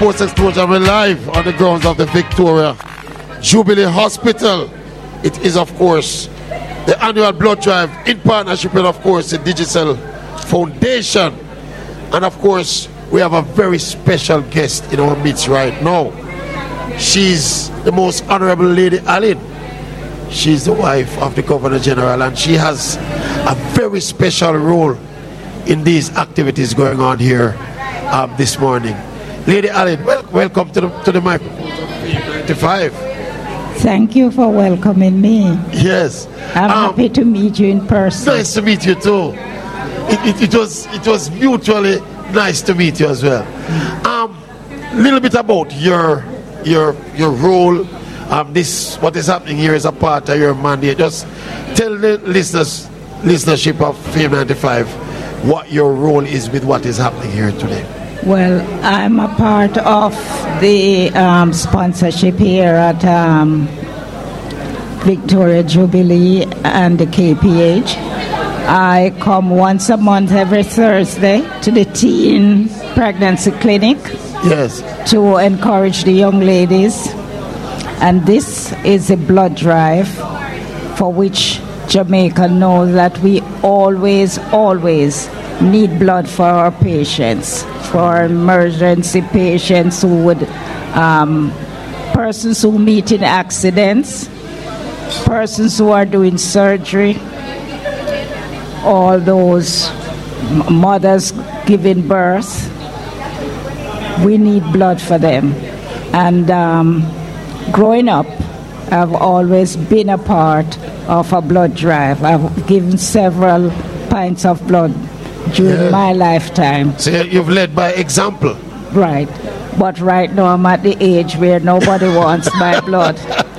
Post-exposure we're live on the grounds of the Victoria Jubilee Hospital. It is, of course, the annual blood drive in partnership with, of course, the Digicel Foundation. And, of course, we have a very special guest in our midst right now. She's the most Honorable Lady Allyn. She's the wife of the Governor General, and she has a very special role in these activities going on here this morning. Lady Allyn, welcome to the microphone of 95. Thank you for welcoming me. Yes. I'm happy to meet you in person. Nice to meet you too. It was mutually nice to meet you as well. Little bit about your role. What is happening here is a part of your mandate. Just tell the listenership of Fame 95 what your role is with what is happening here today. Well, I'm a part of the sponsorship here at Victoria Jubilee and the KPH. I come once a month every Thursday to the teen pregnancy clinic. Yes. To encourage the young ladies. And this is a blood drive for which Jamaica knows that we always need blood for our patients, for emergency patients who would, persons who meet in accidents, persons who are doing surgery, all those mothers giving birth. We need blood for them. And growing up, I've always been a part of a blood drive. I've given several pints of blood during my lifetime. So you've led by example. Right. But right now I'm at the age where nobody wants my blood.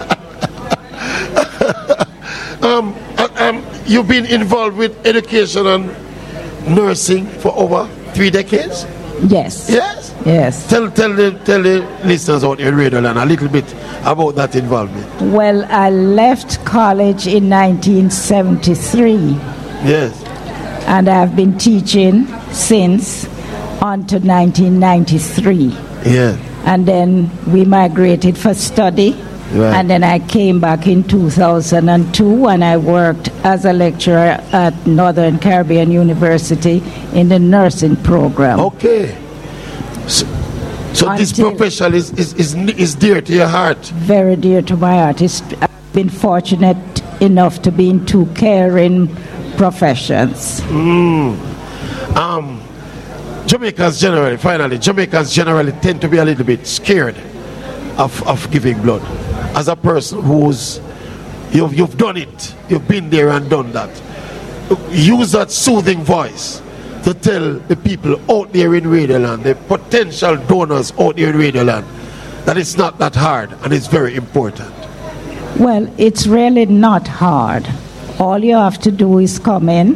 You've been involved with education and nursing for over 3 decades? Yes. Yes? Yes. Tell the listeners out in Radio Land a little bit about that involvement. Well, I left college in 1973. Yes. And I've been teaching since until 1993. Yeah. And then we migrated for study. Right. And then I came back in 2002 and I worked as a lecturer at Northern Caribbean University in the nursing program. Okay. So this profession is dear to your heart? Very dear to my heart. I've been fortunate enough to be in 2 caring professions. Jamaicans generally tend to be a little bit scared of giving blood. As a person you've done it, you've been there and done that. Use that soothing voice to tell the people out there in Radio Land, the potential donors out there in Radio Land, that it's not that hard and it's very important. Well, it's really not hard. All you have to do is come in,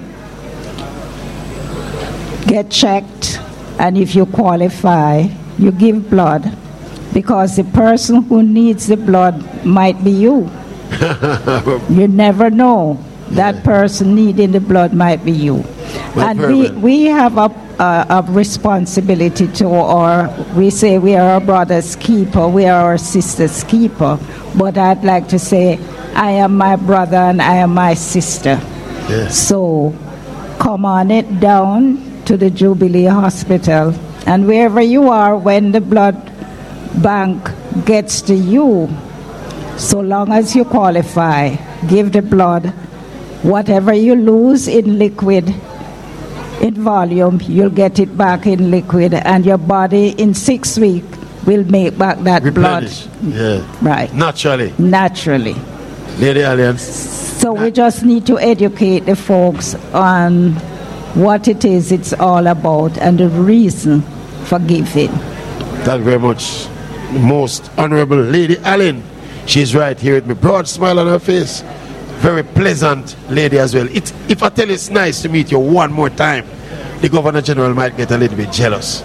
get checked, and if you qualify, you give blood, because the person who needs the blood might be you. You never know. That person needing the blood might be you. Well, and we have a responsibility to, or we say we are our brother's keeper, we are our sister's keeper. But I'd like to say, I am my brother and I am my sister. Yes. So come on it down to the Jubilee Hospital. And wherever you are, when the blood bank gets to you, so long as you qualify, give the blood. Whatever you lose in liquid, in volume, you'll get it back in liquid, and your body in 6 weeks will make back that replenish. Blood. Yeah. Right. Naturally. Lady Allyn. So we just need to educate the folks on what it is it's all about and the reason for giving. Thank you very much. Most Honorable Lady Allyn. She's right here with me. Broad smile on her face. Very pleasant lady as well. If I tell you it's nice to meet you one more time, the Governor General might get a little bit jealous.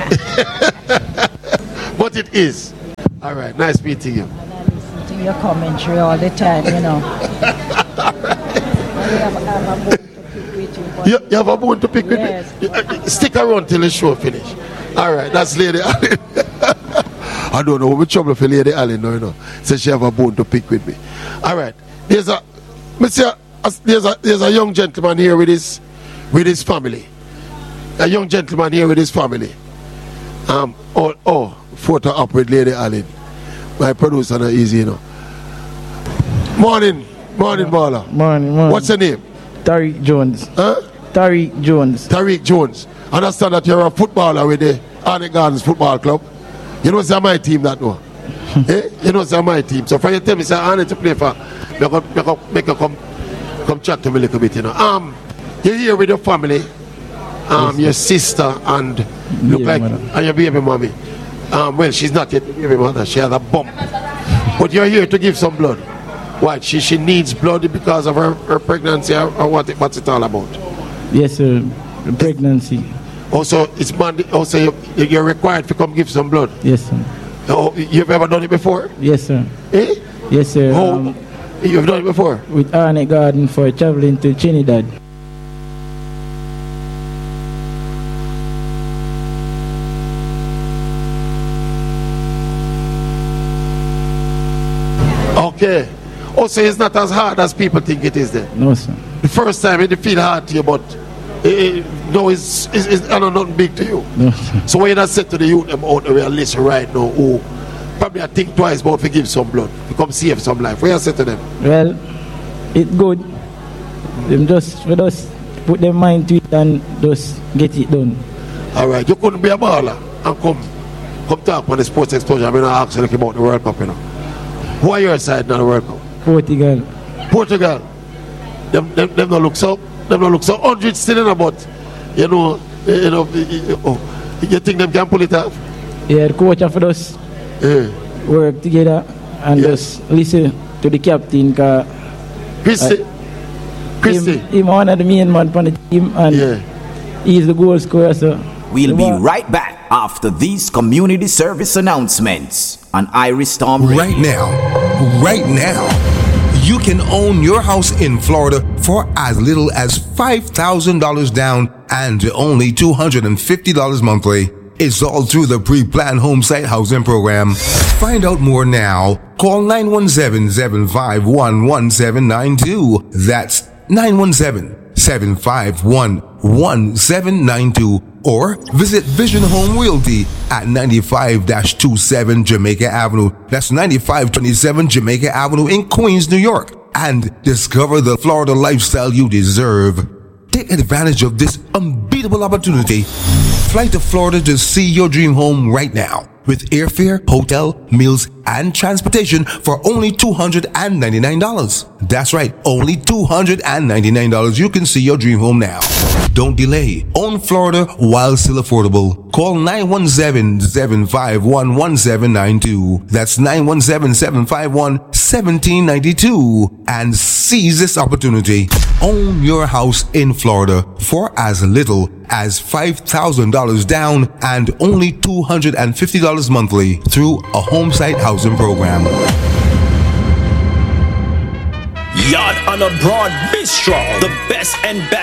But it is. All right, nice meeting you. And I listen to your commentary all the time, you know. You have a bone to pick with me? Stick around till the show finish. All right, that's Lady Allyn. I don't know what trouble for Lady Allen, no, you know. So she have a bone to pick with me. All right. There's a young gentleman here with his family. A young gentleman here with his family. Photo up with Lady Allen. My producer not easy, you know. Morning, Bala. Morning. What's your name? Tariq Jones. Huh? Tariq Jones. Tariq Jones. I understand that you're a footballer with the Arnett Gardens Football Club. You know it's my team that no. You know it's my team. So for you tell me, say I need to play for make a come chat to me a little bit, you know. You're here with your family, yes, your sister and look like and your baby mommy. Well, she's not yet baby mother, she has a bump. But you're here to give some blood. What? She needs blood because of her pregnancy or what's it all about? Yes, sir. The pregnancy. Also, it's Monday. Also, you're required to come give some blood. Yes, sir. Oh, you've ever done it before? Yes, sir. Eh? Yes, sir. Oh, you've done it before? With Arnett Garden for traveling to Trinidad. Okay. Also, it's not as hard as people think it is then. No, sir. The first time it feel hard to you, but no, it's nothing big to you. No, sir. So when you not said to the youth them out there listen right now, who probably I think twice about to give some blood, to come save some life. What you say to them? Well, it's good. Them just put their mind to it and just get it done. Alright, you couldn't be a baller and come talk on the sports exposure. I'm not asking you about the World Cup, you know. Who are your side now the World Cup? Portugal. Them don't look so. Them don't look so 100 still in about. You think them can pull it off? Yeah, the coach of us work together and just listen to the captain. Christy. He's one of the main man on the team and he's the goal scorer. So we'll be right back after these community service announcements on Irish Storm Radio. Right now, you can own your house in Florida for as little as $5,000 down and only $250 monthly. It's all through the pre-planned home site housing program. Find out more now. Call 917-751-1792. That's 917-751-1792. Or visit Vision Home Realty at 95-27 Jamaica Avenue. That's 9527 Jamaica Avenue in Queens, New York. And discover the Florida lifestyle you deserve. Take advantage of this unbeatable opportunity. Fly to Florida to see your dream home right now. With airfare, hotel, meals, and transportation for only $299. That's right, only $299. You can see your dream home now. Don't delay. Own Florida while still affordable. Call 917-751-1792. That's 917-751-1792. And seize this opportunity. Own your house in Florida for as little as $5,000 down and only $250 monthly through a home site housing program. Yard on a Broad Bistro, the best and best